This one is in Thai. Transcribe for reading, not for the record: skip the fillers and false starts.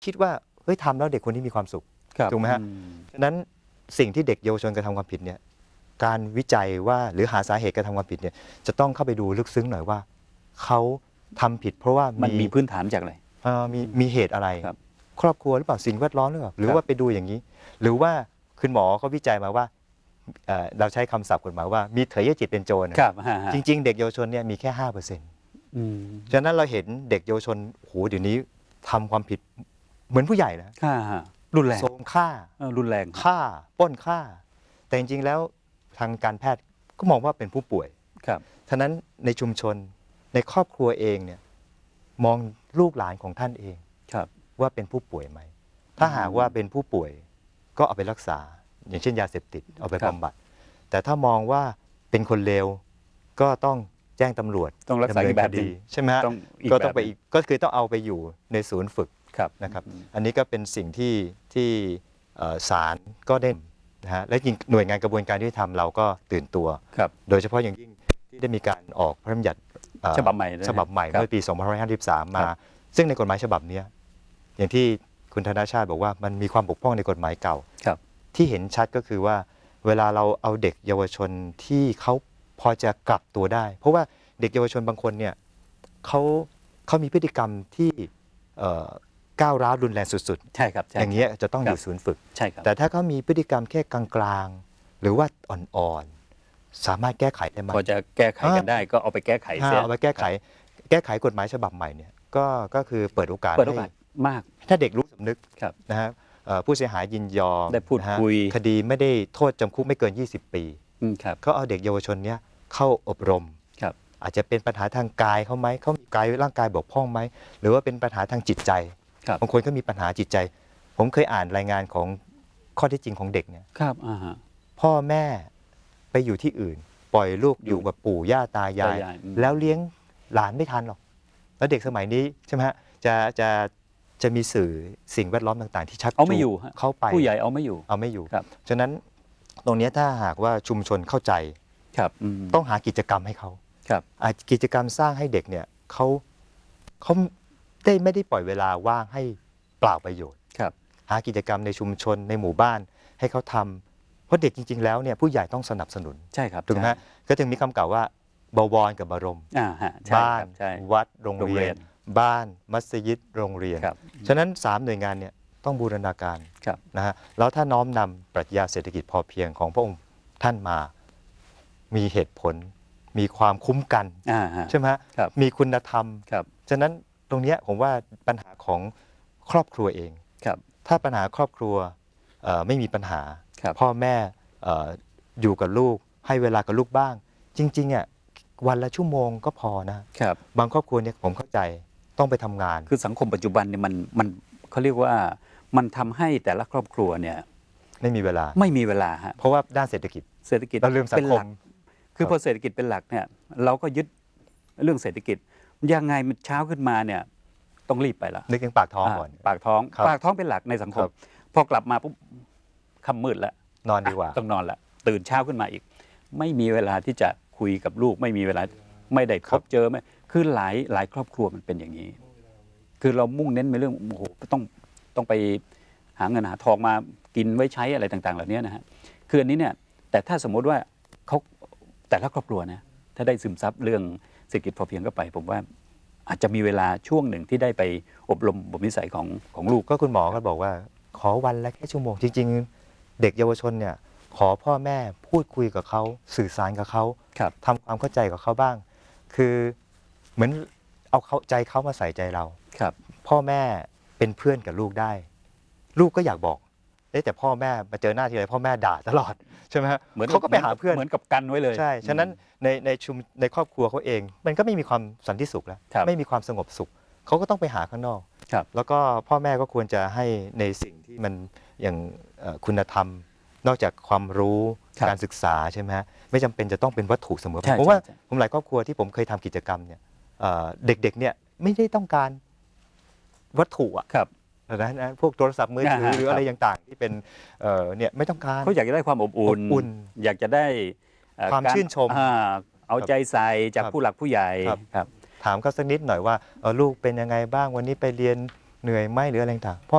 คิดว่าเฮ้ยทำแล้วเด็กคนนี้มีความสุขถูกไหมฮะฉะนั้นสิ่งที่เด็กเยาวชนกระทำความผิดเนี่ยการวิจัยว่าหรือหาสาเหตุการทำความผิดเนี่ยจะต้องเข้าไปดูลึกซึ้งหน่อยว่าเขาทำผิดเพราะว่ามันมีพื้นฐานจากอะไรมีเหตุอะไรครอบครัวหรือเปล่าสิ่งแวดล้อมหรือเปล่าหรือว่าไปดูอย่างนี้หรือว่าคุณหมอเขาวิจัยมาว่าเราใช้คำศัพท์กฎหมายว่ามีเถยจิตเป็นโจรจริงๆเด็กเยาวชนเนี่ยมีแค่5%ฉะนั้นเราเห็นเด็กเยาวชนโหเดี๋ยวนี้ทำความผิดเหมือนผู้ใหญ่นะรุนแรงโกงฆ่ารุนแรงฆ่าปล้นฆ่าแต่จริงๆแล้วทางการแพทย์ก็มองว่าเป็นผู้ป่วยฉะนั้นในชุมชนในครอบครัวเองเนี่ยมองลูกหลานของท่านเองว่าเป็นผู้ป่วยไหมถ้าหากว่าเป็นผู้ป่วยก็เอาไปรักษาอย่างเช่นยาเสพติดเอาไปบำบัดแต่ถ้ามองว่าเป็นคนเลวก็ต้องแจ้งตำรวจต้องรักษาแบบดีใช่ไหมฮะก็ต้องไปอีกก็คือต้องเอาไปอยู่ในศูนย์ฝึกนะครับอันนี้ก็เป็นสิ่งที่ศาลก็ได้นะฮะและจริงหน่วยงานกระบวนการยุติธรรมเราก็ตื่นตัวโดยเฉพาะอย่างยิ่งที่ได้มีการออกพระราชบัญญัติฉบับใหม่เมื่อปี2553มาซึ่งในกฎหมายฉบับนี้อย่างที่คุณธนชาติบอกว่ามันมีความบกพร่องในกฎหมายเก่าที่เห็นชัดก็คือว่าเวลาเราเอาเด็กเยาวชนที่เขาพอจะกลับตัวได้เพราะว่าเด็กเยาวชนบางคนเนี่ยเขามีพฤติกรรมที่ก้าวร้าวรุนแรงสุดๆใช่ครับอย่างเงี้ยจะต้องอยู่ศูนย์ฝึกใช่ครับแต่ถ้าเขามีพฤติกรรมแค่กลางๆหรือว่าอ่อนๆสามารถแก้ไขได้ไหมพอจะแก้ไขกันได้ก็เอาไปแก้ไขเสียเอาไปแก้ไขกฎหมายฉบับใหม่เนี่ยก็คือเปิดโอกาสมากถ้าเด็กรู้สำนึกนะฮะผู้เสียหายยินยอมได้พูดคุยคดีไม่ได้โทษจำคุกไม่เกิน20 ปีเขาเอาเด็กเยาวชนเนี้ยเข้าอบรมอาจจะเป็นปัญหาทางกายเขาไหมเขามีกายร่างกายบกพร่องไหมหรือว่าเป็นปัญหาทางจิตใจบางคนก็มีปัญหาจิตใจผมเคยอ่านรายงานของข้อเท็จจริงของเด็กเนี่ยพ่อแม่ไปอยู่ที่อื่นปล่อยลูกอยู่กับปู่ย่าตายายแล้วเลี้ยงหลานไม่ทันหรอกแล้วเด็กสมัยนี้ใช่ไหมฮะจะมีสื่อสิ่งแวดล้อมต่างๆที่ชักจูงเข้าไปผู้ใหญ่เอาไม่อยู่ฉะนั้นตรงนี้ถ้าหากว่าชุมชนเข้าใจต้องหากิจกรรมให้เขากิจกรรมสร้างให้เด็กเนี่ยเขาไม่ได้ปล่อยเวลาว่างให้เปล่าประโยชน์หากิจกรรมในชุมชนในหมู่บ้านให้เขาทำเพราะเด็กจริงๆแล้วเนี่ยผู้ใหญ่ต้องสนับสนุนใช่ครับถูกไหมก็ถึงมีคำกล่าวว่าบวรกับบรมบ้านวัดโรงเรียนบ้านมัสยิดโรงเรียนฉะนั้น3หน่วยงานเนี่ยต้องบูรณาการนะฮะแล้วถ้าน้อมนำปรัชญาเศรษฐกิจพอเพียงของพระองค์ท่านมามีเหตุผลมีความคุ้มกันใช่ไหมมีคุณธรรมฉะนั้นตรงนี้ผมว่าปัญหาของครอบครัวเองถ้าปัญหาครอบครัวไม่มีปัญหาพ่อแม่อยู่กับลูกให้เวลากับลูกบ้างจริงๆอ่ะวันละชั่วโมงก็พอนะบางครอบครัวเนี่ยผมเข้าใจต้องไปทำงานคือสังคมปัจจุบันเนี่ยมันเขาเรียกว่ามันทำให้แต่ละครอบครัวเนี่ยไม่มีเวลาฮะเพราะว่าด้านเศรษฐกิจเราลืมสังคมคือพอเศรษฐกิจเป็นหลักเนี่ยเราก็ยึดเรื่องเศรษฐกิจยังไงมันเช้าขึ้นมาเนี่ยต้องรีบไปละนึกถึงปากท้องก่อนปากท้องเป็นหลักในสังคมพอกลับมาปุ๊บค่ำมืดแล้วนอนดีกว่าต้องนอนละตื่นเช้าขึ้นมาอีกไม่มีเวลาที่จะคุยกับลูกไม่มีเวลาไม่ได้พบเจอไหมคือหลายครอบครัวมันเป็นอย่างนี้คือเรามุ่งเน้นในเรื่องโอ้โหต้องไปหาเงินหาทองมากินไว้ใช้อะไรต่างๆเหล่านี้นะฮะคืออันนี้เนี่ยแต่ถ้าสมมติว่าเขาแต่ละครอบครัวนะถ้าได้ซึมซับเรื่องเศรษฐกิจพอเพียงก็ไปผมว่าอาจจะมีเวลาช่วงหนึ่งที่ได้ไปอบรมบ่มนิสัยของลูกก็คุณหมอก็บอกว่าขอวันละแค่ชั่วโมงจริงๆเด็กเยาวชนเนี่ยขอพ่อแม่พูดคุยกับเขาสื่อสารกับเขาทำความเข้าใจกับเขาบ้างคือเหมือนเอาใจเขามาใส่ใจเราพ่อแม่เป็นเพื่อนกับลูกได้ลูกก็อยากบอกแต่พ่อแม่มาเจอหน้าทีไรพ่อแม่ด่าตลอดใช่ไหมฮะเขาก็ไปหาเพื่อนเหมือนกับกันไว้เลยใช่ฉะนั้นในครอบครัวเขาเองมันก็ไม่มีความสันติสุขแล้วไม่มีความสงบสุขเขาก็ต้องไปหาข้างนอกแล้วก็พ่อแม่ก็ควรจะให้ในสิ่งที่มันอย่างคุณธรรมนอกจากความรู้การศึกษาใช่ไหมฮะไม่จำเป็นจะต้องเป็นวัตถุเสมอเพราะว่าผมหลายครอบครัวที่ผมเคยทำกิจกรรมเนี่ยเด็กๆเนี่ยไม่ได้ต้องการวัตถุอ่ะนะพวกโทรศัพท์มือถือหรืออะไรต่างๆที่เป็นเนี่ยไม่ต้องการเขาอยากจะได้ความอบอุ่นอยากจะได้ความชื่นชมเอาใจใส่จากผู้หลักผู้ใหญ่ถามเขาสักนิดหน่อยว่าลูกเป็นยังไงบ้างวันนี้ไปเรียนเหนื่อยไหมหรืออะไรต่างพ่อ